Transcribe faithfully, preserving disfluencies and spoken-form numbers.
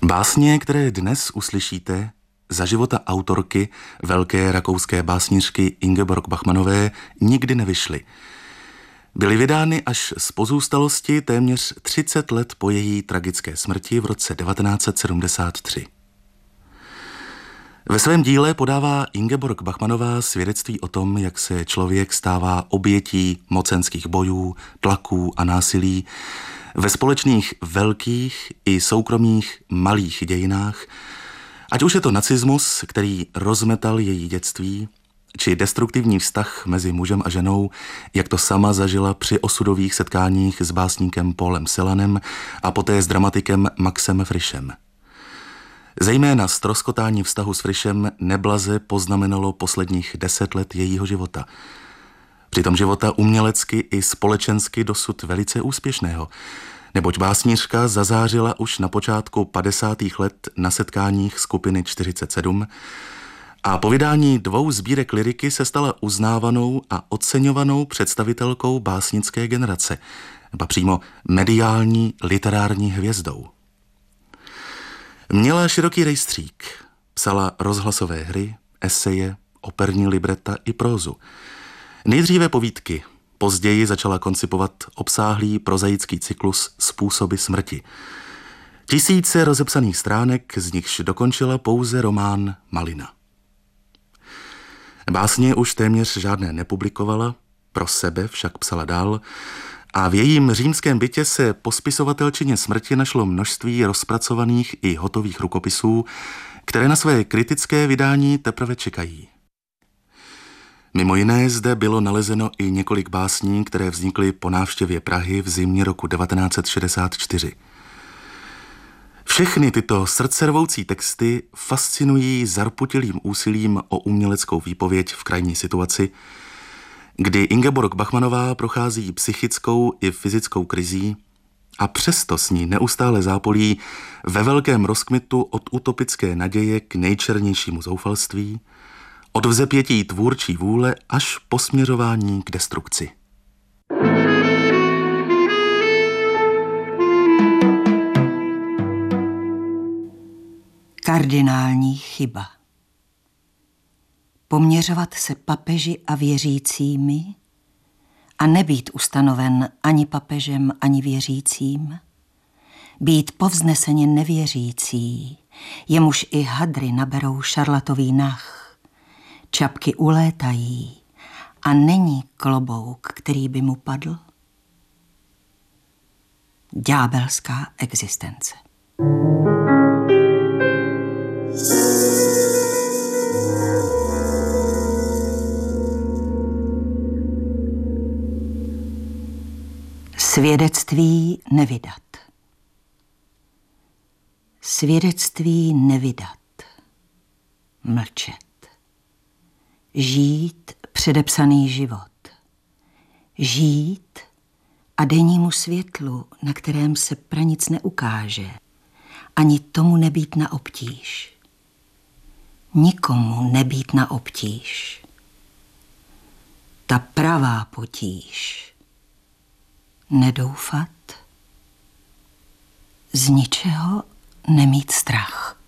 Básně, které dnes uslyšíte, za života autorky, velké rakouské básnířky Ingeborg Bachmannové, nikdy nevyšly. Byly vydány až z pozůstalosti téměř třicet let po její tragické smrti v roce devatenáct set sedmdesát tři. Ve svém díle podává Ingeborg Bachmannová svědectví o tom, jak se člověk stává obětí mocenských bojů, tlaků a násilí ve společných velkých i soukromých malých dějinách, ať už je to nacismus, který rozmetal její dětství, či destruktivní vztah mezi mužem a ženou, jak to sama zažila při osudových setkáních s básníkem Paulem Celanem a poté s dramatikem Maxem Frischem. Zejména ztroskotání vztahu s Frischem neblaze poznamenalo posledních deset let jejího života. Přitom života umělecky i společensky dosud velice úspěšného, neboť básnířka zazářila už na počátku padesátých let na setkáních skupiny čtyřicet sedm a po vydání dvou sbírek lyriky se stala uznávanou a oceňovanou představitelkou básnické generace, ba přímo mediální literární hvězdou. Měla široký rejstřík, psala rozhlasové hry, eseje, operní libreta i prózu. Nejdříve povídky, později začala koncipovat obsáhlý prozaický cyklus Způsoby smrti. Tisíce rozepsaných stránek, z nichž dokončila pouze román Malina. Básně už téměř žádné nepublikovala, pro sebe však psala dál a v jejím římském bytě se po spisovatelčině smrti našlo množství rozpracovaných i hotových rukopisů, které na své kritické vydání teprve čekají. Mimo jiné zde bylo nalezeno i několik básní, které vznikly po návštěvě Prahy v zimě roku devatenáct set šedesát čtyři. Všechny tyto srdcervoucí texty fascinují zarputilým úsilím o uměleckou výpověď v krajní situaci, kdy Ingeborg Bachmannová prochází psychickou i fyzickou krizí a přesto s ní neustále zápolí ve velkém rozkmitu od utopické naděje k nejčernějšímu zoufalství, od vzepětí tvůrčí vůle až po směřování k destrukci. Kardinální chyba. Poměřovat se papeži a věřícími a nebýt ustanoven ani papežem, ani věřícím, být povzneseně nevěřící, jemuž i hadry naberou šarlatový nach, čapky ulétají a není klobouk, který by mu padl. Ďábelská existence. Svědectví nevydat. Svědectví nevydat. Mlčet. Žít předepsaný život. Žít a dennímu světlu, na kterém se pranic neukáže, ani tomu nebýt na obtíž. Nikomu nebýt na obtíž. Ta pravá potíž. Nedoufat, z ničeho nemít strach.